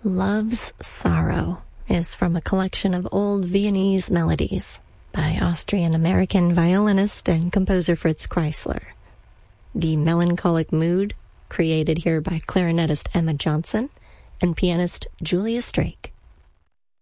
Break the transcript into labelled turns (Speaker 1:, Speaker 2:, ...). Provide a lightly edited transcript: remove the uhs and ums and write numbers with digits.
Speaker 1: Love's Sorrow is from a collection of old Viennese melodies by Austrian-American violinist and composer Fritz Kreisler. The melancholic mood created here by clarinetist Emma Johnson and pianist Julia Strake.